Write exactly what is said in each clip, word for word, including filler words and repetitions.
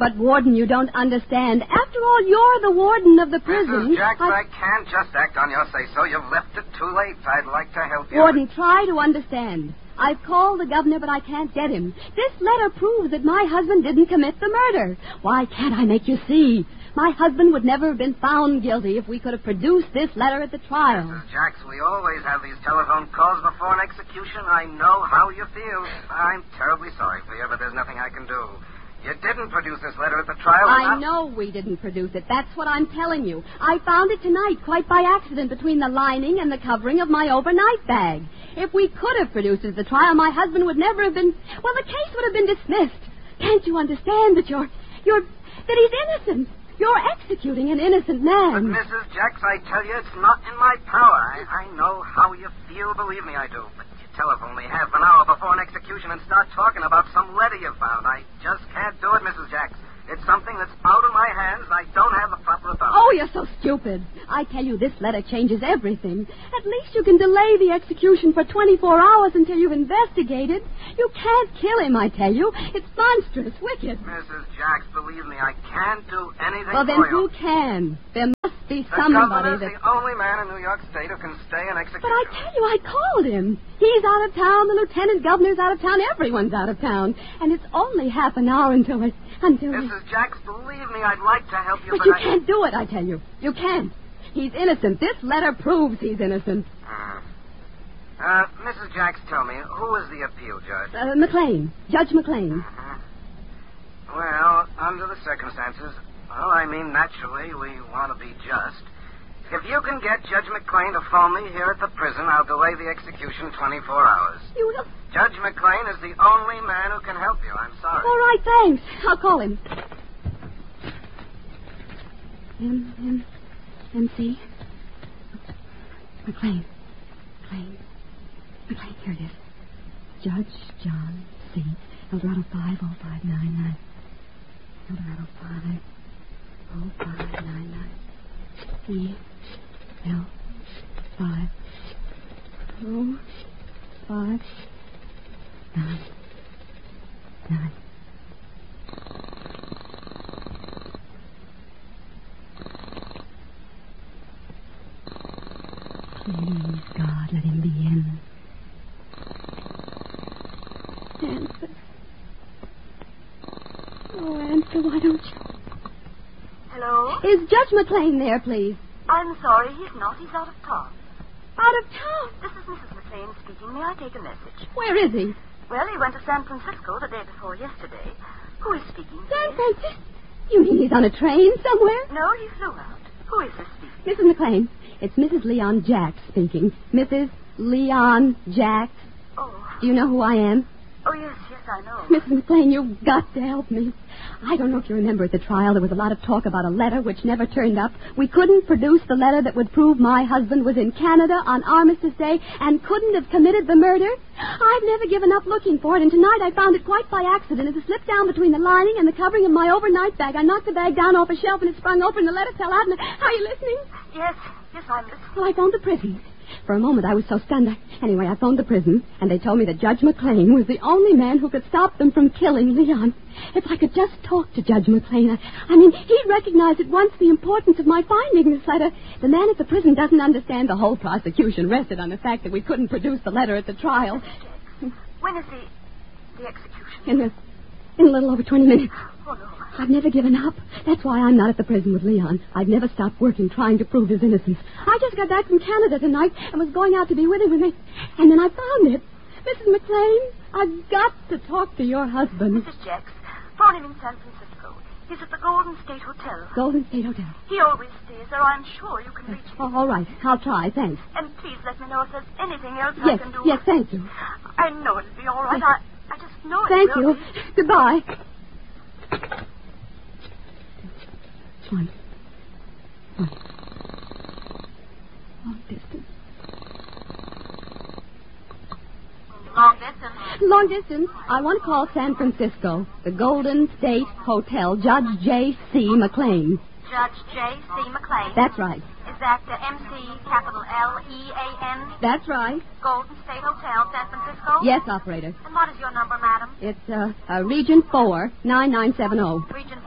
But, Warden, you don't understand. After all, you're the warden of the prison. Missus Jacks, I... I can't just act on your say-so. You've left it too late. I'd like to help you. Warden, try to understand. I've called the governor, but I can't get him. This letter proves that my husband didn't commit the murder. Why can't I make you see? My husband would never have been found guilty if we could have produced this letter at the trial. Missus Jacks, we always have these telephone calls before an execution. I know how you feel. I'm terribly sorry for you, but there's nothing I can do. You didn't produce this letter at the trial. I know we didn't produce it. That's what I'm telling you. I found it tonight, quite by accident, between the lining and the covering of my overnight bag. If we could have produced it at the trial, my husband would never have been... Well, the case would have been dismissed. Can't you understand that you're... you're... that he's innocent? You're executing an innocent man. But, Missus Jacks, I tell you, it's not in my power. I, I know how you feel. Believe me, I do. But you telephone me half an hour before an execution and start talking about some letter you found. I just can't do it, Missus Jacks. It's something that's out of my hands. I don't have the proper authority. Oh, you're so stupid. I tell you, this letter changes everything. At least you can delay the execution for twenty-four hours until you've investigated. You can't kill him, I tell you. It's monstrous, wicked. Missus Jacks, believe me, I can't do anything well, for then you. who can? There must be the somebody governor's that... the only man in New York State who can stay an execution. But I tell you, I called him. He's out of town. The lieutenant governor's out of town. Everyone's out of town. And it's only half an hour until it... Until Missus Jacks, believe me, I'd like to help you, but, but you I... can't do it, I tell you. You can't. He's innocent. This letter proves he's innocent. Uh, uh, Missus Jacks, tell me, who is the appeal judge? Uh, McLean. Judge McLean. Uh, well, under the circumstances, well, I mean, naturally, we want to be just. If you can get Judge McLean to phone me here at the prison, I'll delay the execution twenty-four hours. You will... Judge McLean is the only man who can help you. I'm sorry. All right, thanks. I'll call him. M, M, M, C. McLean. McLean. McLean, here it is. Judge John C. Eldorado five oh five nine nine. Eldorado five oh five nine nine. E. L. five oh five nine nine. Please, God, let him be in. Answer. Oh, answer, why don't you? Hello? Is Judge McLean there, please? I'm sorry, he's not. He's out of town. Out of town? This is Missus McLean speaking. May I take a message? Where is he? Well, he went to San Francisco the day before yesterday. Who is speaking? San Francisco? You mean he's on a train somewhere? No, he flew out. Who is this speaking? Missus McLean, it's Missus Leon Jacks speaking. Missus Leon Jacks. Oh. Do you know who I am? Oh, yes, yes, I know. Missus McLean, you've got to help me. I don't know if you remember at the trial, there was a lot of talk about a letter which never turned up. We couldn't produce the letter that would prove my husband was in Canada on Armistice Day and couldn't have committed the murder. I've never given up looking for it, and tonight I found it quite by accident. As it slipped down between the lining and the covering of my overnight bag. I knocked the bag down off a shelf, and it sprung open, and the letter fell out. And are you listening? Yes, yes, I'm listening. Well, I phoned the prison. For a moment, I was so stunned. I... Anyway, I phoned the prison, and they told me that Judge McLean was the only man who could stop them from killing Leon. If I could just talk to Judge McLean, I, I mean, he'd recognize at once the importance of my finding this letter. The man at the prison doesn't understand the whole prosecution rested on the fact that we couldn't produce the letter at the trial. When is the, the execution? In a, in a little over twenty minutes. Oh, no. I've never given up. That's why I'm not at the prison with Leon. I've never stopped working, trying to prove his innocence. I just got back from Canada tonight and was going out to be with him, and, they, and then I found it. Missus McLean, I've got to talk to your husband. Missus Jacks, phone him in San Francisco. He's at the Golden State Hotel. Golden State Hotel. He always stays there. I'm sure you can reach him. Oh, all right. I'll try. Thanks. And please let me know if there's anything else yes, I can do. Yes, thank you. I know it'll be all right. Yes. I, I just know it Thank will you. be. Goodbye. One. One. Long distance. Long distance. Long distance. I want to call San Francisco. The Golden State Hotel. Judge J C. McLean. Judge J C. McLean. That's right. Is that the M C capital L E A N? That's right. Golden State Hotel, San Francisco? Yes, operator. And what is your number, madam? It's uh, uh Region four, nine nine seven zero. Region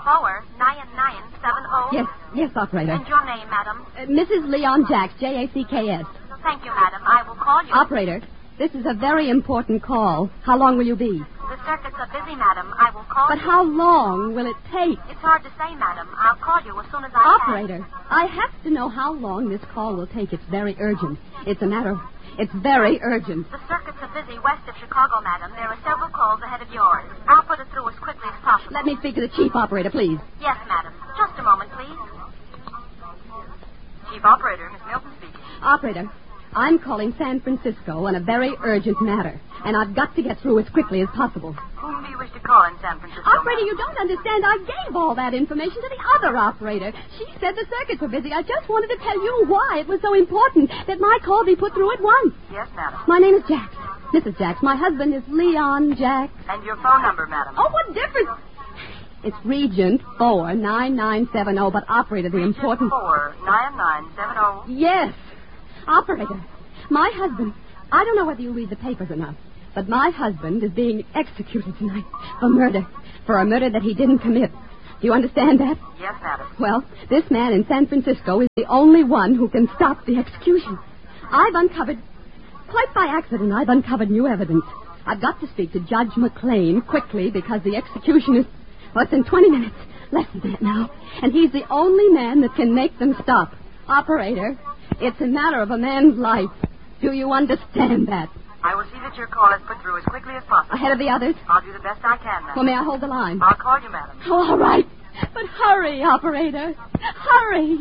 four nine nine seven oh. Yes, yes, operator. And your name, madam? Uh, Missus Leon Jacks, J A C K S. Thank you, madam. I will call you. Operator, this is a very important call. How long will you be? The circuits are busy, madam. I will call But you. how long will it take? It's hard to say, madam. I'll call you as soon as I Operator, I have to know how long this call will take. It's very urgent. It's a matter of... It's very urgent. can. The circuits are busy west of Chicago, madam. There are several calls ahead of yours. I'll put it through as quickly as possible. Let me speak to the chief operator, please. Yes, madam. Just a moment, please. Chief operator, Miss Milton speaking. Operator, I'm calling San Francisco on a very urgent matter, and I've got to get through as quickly as possible. Whom do you wish to call in San Francisco? Operator, madam? you don't understand. I gave all that information to the other operator. She said the circuits were busy. I just wanted to tell you why it was so important that my call be put through at once. Yes, madam. My name is Jacks. Missus Jacks. My husband is Leon Jacks. And your phone number, madam? Oh, what difference? It's Regent four nine nine seven oh, but operator, the important... Four nine nine seven oh. Yes. Operator, my husband... I don't know whether you read the papers or not, but my husband is being executed tonight for murder. For a murder that he didn't commit. Do you understand that? Yes, madam. Well, this man in San Francisco is the only one who can stop the execution. I've uncovered... Quite by accident, I've uncovered new evidence. I've got to speak to Judge McLean quickly because the execution is... Well, it's in twenty minutes. Less than that now. And he's the only man that can make them stop. Operator, it's a matter of a man's life. Do you understand that? I will see that your call is put through as quickly as possible. Ahead of the others? I'll do the best I can, madam. Well, may I hold the line? I'll call you, madam. Oh, all right. But hurry, operator. Hurry.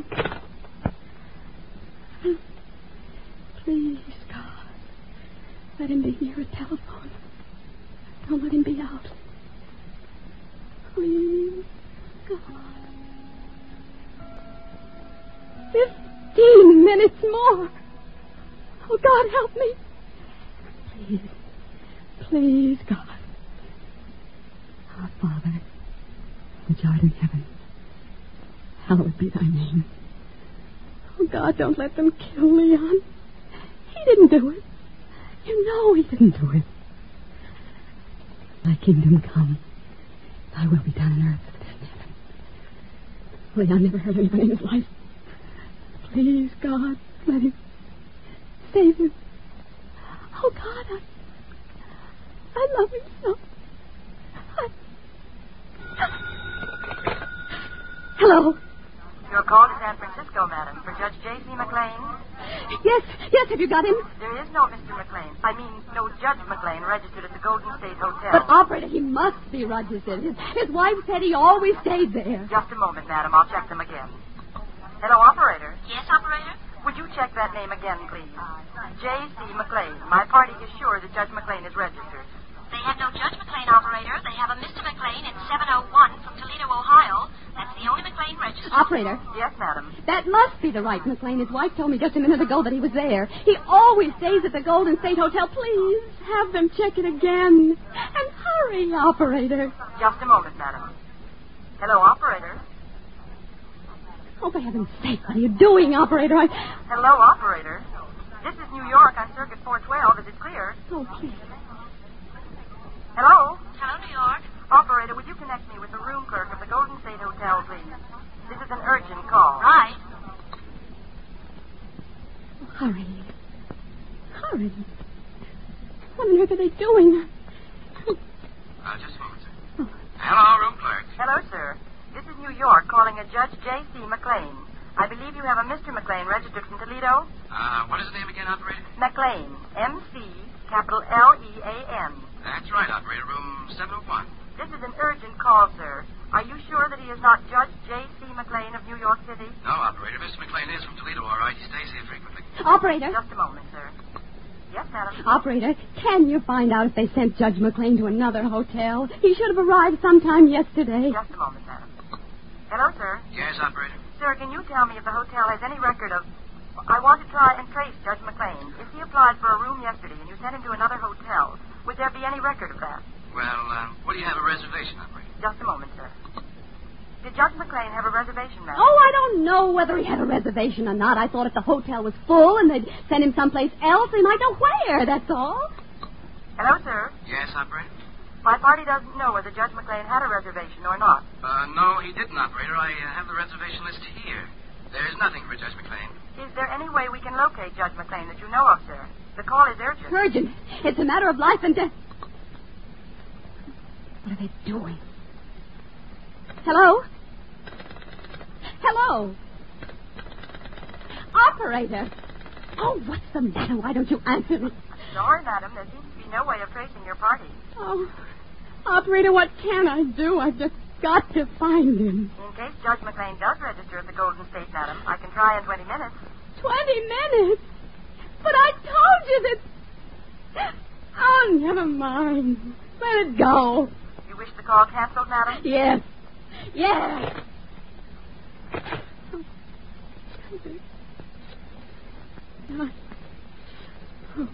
Please, God. Let him be near a telephone. Don't let him be out. Please, God. Fifteen minutes more. Oh, God, help me. Please. Please, God. Our Father, which art in heaven, hallowed be thy name. Oh, God, don't let them kill Leon. He didn't do it. You know he didn't do it. Thy kingdom come. Thy will be done on earth as it is in heaven. Leon never hurt anybody in his life. Please, God, let him. Save him. Oh, God, I... I love him so. I... Hello. Your call to San Francisco, madam, for Judge J C. McLean. Yes, yes, have you got him? There is no Mister McLean. I mean, no Judge McLean registered at the Golden State Hotel. But, operator, he must be registered. His, his wife said he always stayed there. Just a moment, madam. I'll check them again. Hello, operator. Yes, operator? Would you check that name again, please? J C. McLean. My party is sure that Judge McLean is registered. They have no Judge McLean, operator. They have a Mister McLean in seven oh one from Toledo, Ohio. That's the only McLean registered. Operator, Yes, madam. that must be the right McLean. His wife told me just a minute ago that he was there. He always stays at the Golden State Hotel. Please, have them check it again. And hurry, operator. Just a moment, madam. Hello, operator. Oh, for heaven's sake, what are you doing, operator? I... Hello, operator. This is New York on Circuit four twelve. Is it clear? Oh, please. Hello? Hello, New York. Operator, would you connect me with the room clerk of the Golden State Hotel, please? This is an urgent call. Right. Oh, hurry. Hurry. What on earth are they doing? Uh, just a moment, sir. Oh. Hello, room clerk. Hello, sir. This is New York calling a Judge J C. McLean. I believe you have a Mister McLean registered from Toledo. Uh, what is the name again, operator? McLean. M C, capital L E A N. That's right, operator. Room seven oh one. This is an urgent call, sir. Are you sure that he is not Judge J C. McLean of New York City? No, operator. Mister McLean is from Toledo, all right. He stays here frequently. Operator. Just a moment, sir. Yes, madam. Operator, can you find out if they sent Judge McLean to another hotel? He should have arrived sometime yesterday. Just a moment, madam. Hello, sir. Yes, operator. Sir, can you tell me if the hotel has any record of... I want to try and trace Judge McLean. If he applied for a room yesterday and you sent him to another hotel, would there be any record of that? Well, uh, what do you have a reservation, operator? Just a moment, sir. Did Judge McLean have a reservation, madam? Oh, I don't know whether he had a reservation or not. I thought if the hotel was full and they'd send him someplace else, he might know where, that's all. Hello, sir. Yes, operator? My party doesn't know whether Judge McLean had a reservation or not. Uh, no, he didn't, operator. I uh, have the reservation list here. There's nothing for Judge McLean. Is there any way we can locate Judge McLean that you know of, sir? The call is urgent. Urgent. It's a matter of life and death. What are they doing? Hello? Hello? Operator. Oh, what's the matter? Why don't you answer me? Sorry, madam. There seems to be no way of tracing your party. Oh, operator, what can I do? I've just got to find him. In case Judge McLean does register at the Golden State, madam, I can try in twenty minutes. Twenty minutes? But I told you that... Oh, never mind. Let it go. You wish the call canceled, madam? Yes. Yes. Oh. Oh.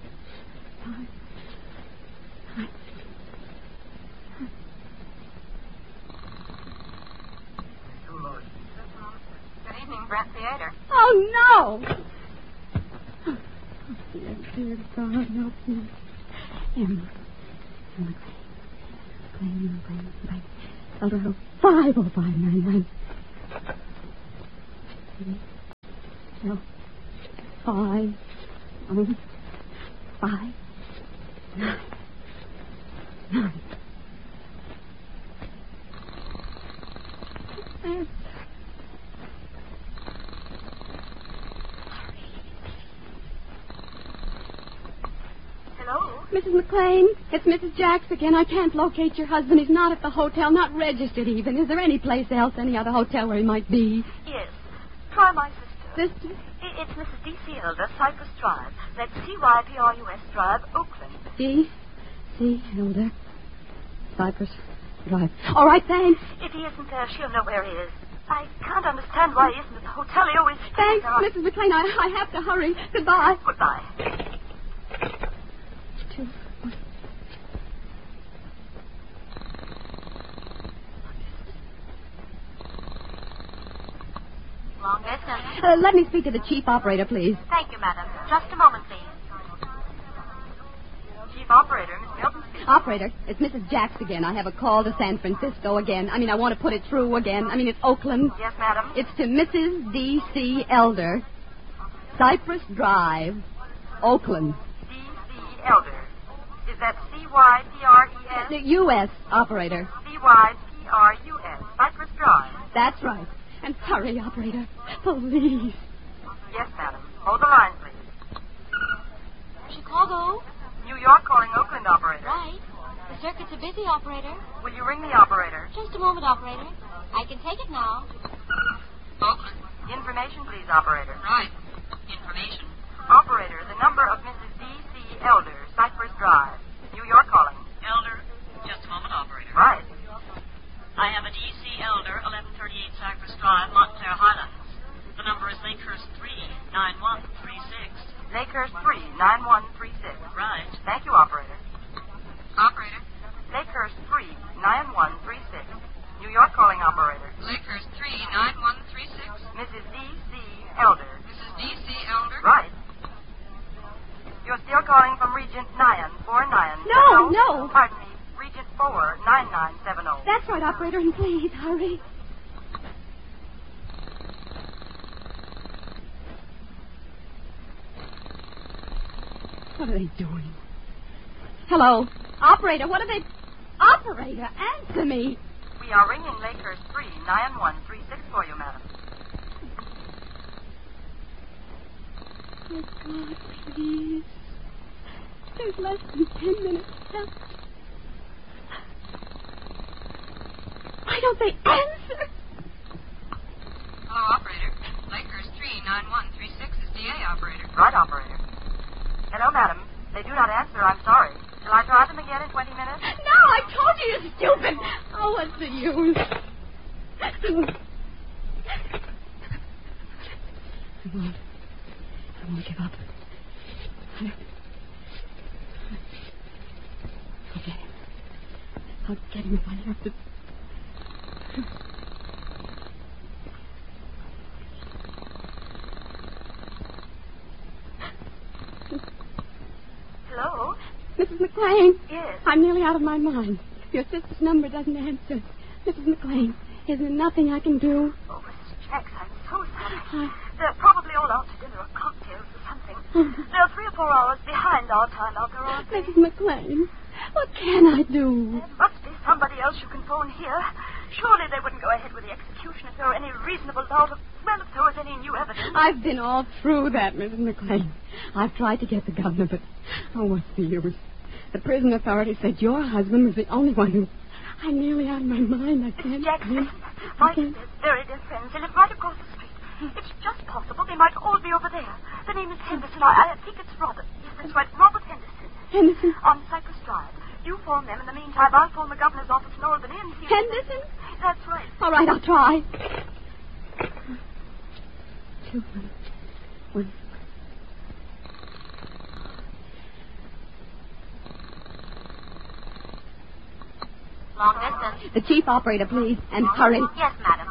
Good evening, Brent Theater. Oh, no. Oh, dear, dear God, help me. Emma. Emma Crane. Crane, Crane, Crane. Eldorado five oh five nine nine. No. Five. Um, five. Nine. Nine. Answer. Hello? Missus McLean, it's Missus Jacks again. I can't locate your husband. He's not at the hotel, not registered even. Is there any place else, any other hotel where he might be? Yes. Try my sister. Sister? I- It's Missus D C Elder, Cypress Drive. That's C Y P R U S Drive, Oakland. D. C. Elder. Cypress Drive. All right, thanks. If he isn't there, she'll know where he is. I can't understand why he isn't at the hotel. He always stays Thanks, there. Missus McLean. I, I have to hurry. Goodbye. Goodbye. Two. One. Long distance. Uh, let me speak to the chief operator, please. Thank you, madam. Just a moment, please. Chief operator, Miss Milton speaking. Operator, it's Missus Jacks again. I have a call to San Francisco again. I mean, I want to put it through again. I mean, it's Oakland. Yes, madam. It's to Missus D C Elder, Cypress Drive, Oakland. D C Elder. Is that C Y P R E S? The U S operator. C Y P R U S. Cypress Drive. That's right. And hurry, operator. Please. Yes, madam. Hold the line, please. Chicago? New York calling Oakland, operator. Right. The circuits are busy, operator. Will you ring the operator? Just a moment, operator. I can take it now. Oakland. Information, please, operator. Right. Information. Operator, the number of Missus D C Elder, Cypress Drive. New York calling. Elder. Just a moment, operator. Right. I have a D C Elder, eleven thirty-eight Cypress Drive, Montclair Highlands. The number is Lakehurst three nine one three six. Lakehurst three nine one three six. Right. Thank you, operator. Operator. Lakehurst three nine one three six. New York calling operator. Lakehurst three nine one three six. Missus D C Elder. Missus D C Elder. Right. You're still calling from Regent nine four nine. No, no. Pardon me. Regent four nine nine seven zero. That's right, operator, and please hurry. What are they doing? Hello? Operator, what are they... Operator, answer me. We are ringing Lakehurst three nine one three six for you, madam. Oh, God, please. There's less than ten minutes left. Why don't they answer? Hello, operator. Lakehurst three nine one three six is D A operator. Right, operator. Hello, madam. They do not answer. I'm sorry. Shall I try them again in twenty minutes? No, I told you you're stupid. Oh, what's the use? I won't. I won't give up. I... I'll get him. I'll get him if I have to. Hello? Missus McLean. McLean. Yes. I'm nearly out of my mind. Your sister's number doesn't answer. Missus McLean, is there nothing I can do? Oh, Missus Jacks, I'm so sorry. I... They're probably all out to dinner or cocktails or something. They're three or four hours behind our time out there, aren't they? Missus McLean, what can I do? There must be somebody else you can phone here. Surely they wouldn't go ahead with the execution if there were any reasonable doubt of, well, if there was any new evidence. I've been all through that, Missus McLean. I've tried to get the governor, but, oh, what's the use? The prison authorities said your husband was the only one who... I'm nearly out of my mind. I can't... Jackson, my sisters, very dear friends, they live right across the street. It's just possible they might all be over there. The name is Henderson. I, I think it's Robert. Yes, that's right, Robert Henderson. Henderson? On Cypress Drive. You phone them. In the meantime, I'll phone the governor's office in Albany and see... Henderson? That's right. All right, I'll try. Two, one. Long distance. The chief operator, please, and hurry. Yes, madam.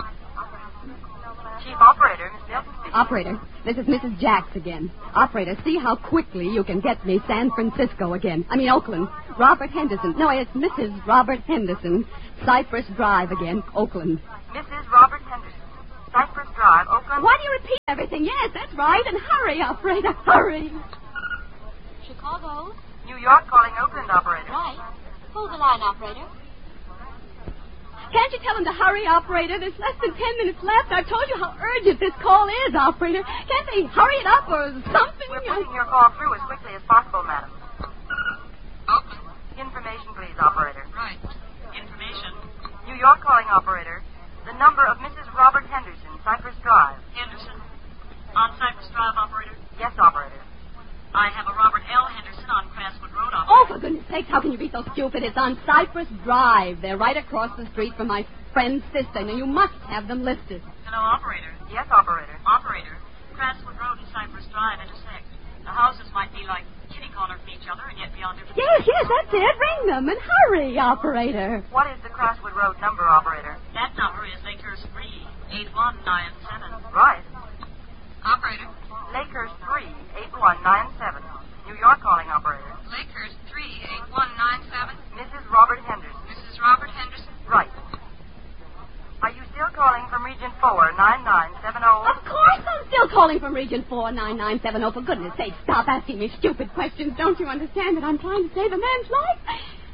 Chief operator, Miss Nelson speaking. Operator, this is Missus Jacks again. Operator, see how quickly you can get me San Francisco again. I mean, Oakland. Robert Henderson. No, it's Missus Robert Henderson. Cypress Drive again, Oakland. Missus Robert Henderson. Cypress Drive, Oakland. Why do you repeat everything? Yes, that's right. And hurry, operator, hurry. Chicago. New York calling Oakland, operator. Right. Hold the line, operator. Can't you tell him to hurry, operator? There's less than ten minutes left. I've told you how urgent this call is, operator. Can't they hurry it up or something? We're putting your call through as quickly as possible, madam. Oakland. Information, please, operator. Right. Information. New York calling, operator. The number of Missus Robert Henderson, Cypress Drive. Henderson. On Cypress Drive, operator. Yes, operator. I have a Robert L. Henderson on Crestwood Road, operator. Oh, for goodness sakes, how can you be so stupid? It's on Cypress Drive. They're right across the street from my friend's sister. Now, you must have them listed. Hello, operator. Yes, operator. Operator. Crestwood Road and Cypress Drive intersect. The houses might be like kitty corner from each other and yet be on different... Yes, yes, that's it. Ring them and hurry, operator. What is the Crestwood Road number, operator? That number is Lakehurst three eight one nine seven. Right. Operator. Lakehurst three eight one nine seven. New York calling, operator. Lakehurst three eight one nine seven. Missus Robert Henderson. Missus Robert Henderson. Right. Are you still calling from Region four nine nine seven zero? Of course I'm still calling from Region four nine nine seven zero. For goodness sake, stop asking me stupid questions. Don't you understand that I'm trying to save a man's life?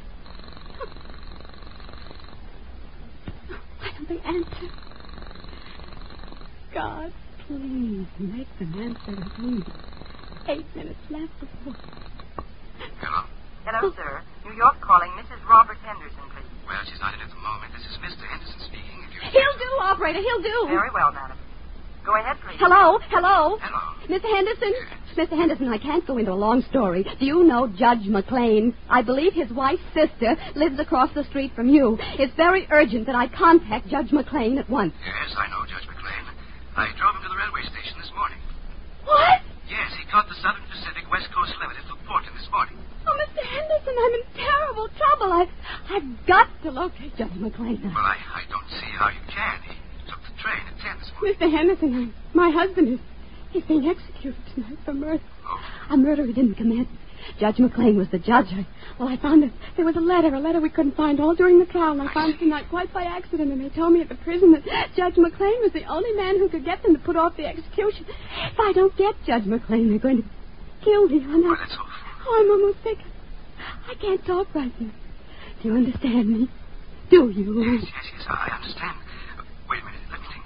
Why don't they answer? God, please make them answer at least. Eight minutes left before... Hello. Hello, sir. New York calling Missus Robert Henderson, please. Well, she's not in at the moment. This is Mister Henderson speaking. If you... He'll do, operator, he'll do. Very well, madam. Go ahead, please. Hello, hello. Hello. Mister Henderson? Mister Henderson, I can't go into a long story. Do you know Judge McLean? I believe his wife's sister lives across the street from you. It's very urgent that I contact Judge McLean at once. Yes, I know Judge McLean. I drove him to the railway station this morning. What? Yes, he caught the Southern Pacific West Coast Limited to Portland this morning. Oh, Mister Henderson, I'm in terrible trouble. I've, I've got to locate Judge McLean. Well, I, I don't see how you can. He took the train at ten this morning. Mister Henderson, I, my husband is he's being executed tonight for murder. Oh. A murder he didn't commit. Judge McLean was the judge. I, well, I found that there was a letter, a letter we couldn't find all during the trial, and I found it tonight quite by accident, and they told me at the prison that Judge McLean was the only man who could get them to put off the execution. If I don't get Judge McLean, they're going to kill me. I know. Well, that's awful. Oh, I'm almost sick. I can't talk right now. Do you understand me? Do you? Yes, yes, yes, I understand. Uh, wait a minute, let me think.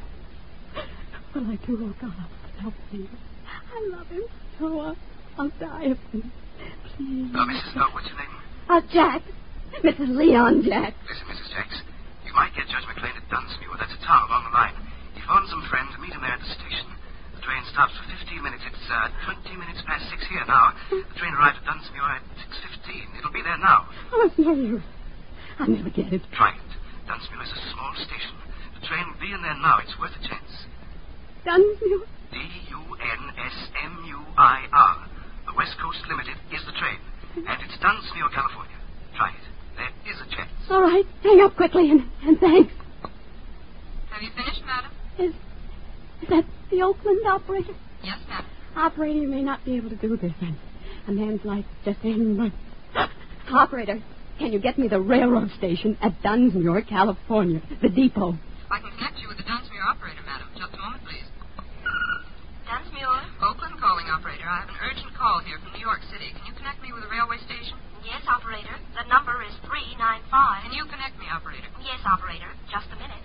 Oh. Well, I do. Oh, God, help me. I love him so. I'll, I'll die of him. Please. Uh, Missus Uh, what's your name? Uh, Jack. Missus Leon Jack. Listen, Missus Jacks. You might get Judge McLean at Dunsmuir. That's a town along the line. He phoned some friends. Meet him there at the station. The train stops for fifteen minutes. It's uh, twenty minutes past six here now. The train arrived at Dunsmuir at six fifteen. It'll be there now. Oh, it's no use. I'll never get it. Try it. Dunsmuir is a small station. The train will be in there now. It's worth a chance. Dunsmuir? D U N S M U I R. The West Coast Limited is the train. And it's Dunsmuir, California. Try it. There is a chance. All right. Hang up quickly and, and thanks. Have you finished, madam? Is, is that the Oakland operator? Yes, madam. Operator, you may not be able to do this. And a man's life just ain't much. Operator, can you get me the railroad station at Dunsmuir, California, the depot? I can connect you with the Dunsmuir operator, madam. Just a moment, please. Dunsmuir? Oakland calling, operator. I have an urgent call here from New York City. Can you connect me with the railway station? Yes, operator. The number is three nine five. Can you connect me, operator? Yes, operator. Just a minute.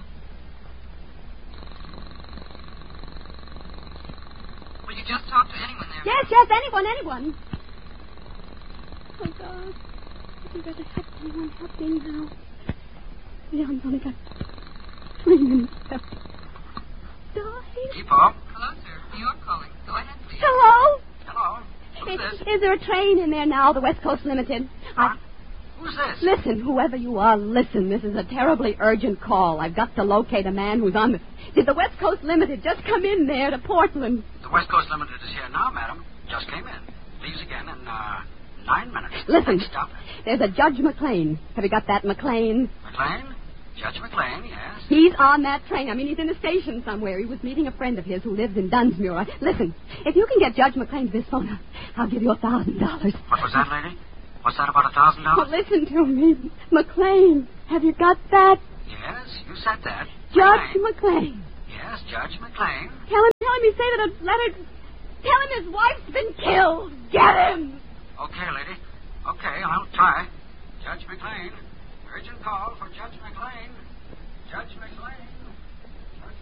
Will you just talk to anyone there? Yes, yes, anyone, anyone. Oh, God. You better help anyone help me now. Leon's only got three minutes left. Die. Depot? Hello, sir. New York calling. Go ahead, please. Hello? Hello? Who's Is, this? is there a train in there now, the West Coast Limited? I, Who's this? listen, whoever you are, listen. This is a terribly urgent call. I've got to locate a man who's on the... Did the West Coast Limited just come in there to Portland? The West Coast Limited is here now, madam. Just came in. Leaves again in, uh, nine minutes. Listen, Next stop. there's a Judge McLean. Have you got that, McLean? McLean? Judge McLean, yes. He's on that train. I mean, he's in the station somewhere. He was meeting a friend of his who lives in Dunsmuir. Listen, if you can get Judge McLean to this phone, I'll give you a thousand dollars. What was that, lady? What's that about a thousand Oh, dollars? listen to me. McLean, have you got that? Yes, you said that. Judge McLean. McLean. Yes, Judge McLean. Tell him, tell him you say that a letter... Tell him his wife's been killed. Get him! Okay, lady. Okay, I'll try. Judge McLean. Urgent call for Judge McLean. Judge McLean. Judge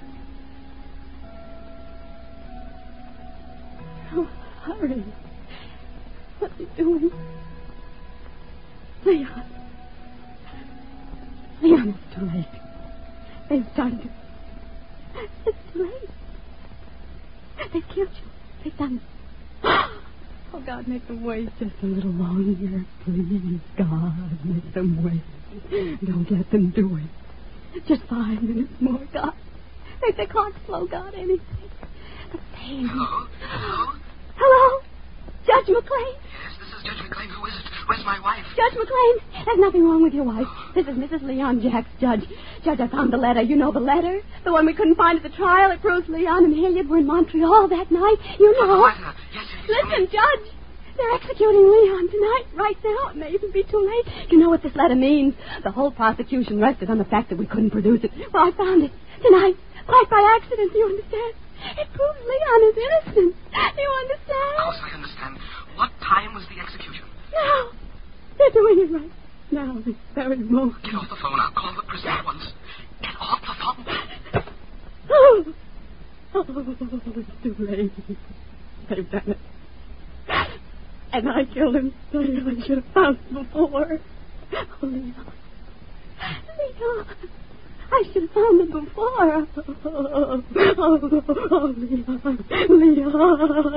McLean. Oh, hurry. What's he doing? Leon. Leon, it's too late. They've started to... It's too late. They've killed you. They've done it. Oh, God, make them wait just a little longer. Please, God, make them wait. Don't let them do it. Just five minutes more, God. Make the clock slow, God, anything. The pain. Hello? Hello? Hello? Judge McLean? Yes, this is Judge McLean. Who is it? Where's my wife? Judge McLean, there's nothing wrong with your wife. This is Missus Leon Jacks, Judge. Judge, I found the letter. You know the letter? The one we couldn't find at the trial at Bruce Leon and Hilliard were in Montreal that night. You Oh, know. the letter. Yes, yes, yes. Listen, Judge. They're executing Leon tonight, right now. It may even be too late. You know what this letter means? The whole prosecution rested on the fact that we couldn't produce it. Well, I found it tonight, quite by accident. Do you understand? It proves Leon is innocent. Do you understand? Of course I understand. What time was the execution? Now. They're doing it right now, this very moment. Get off the phone. I'll call the prison at once. Get off the phone. Oh, oh, it's too late. They've done it. And I killed him. I should have found him before. Oh, Leon. Leon. I should have found him before. Oh, oh, oh, Leon. Leon.